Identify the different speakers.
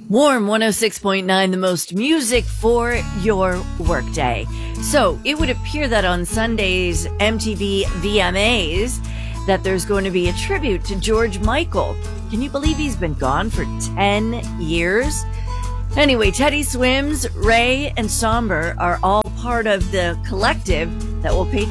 Speaker 1: Warm 106.9, the most music for your workday. So it would appear that on Sunday's MTV VMAs that there's going to be a tribute to George Michael. Can you believe he's been gone for 10 years? Anyway, Teddy Swims, Ray, and Somber are all part of the collective that will pay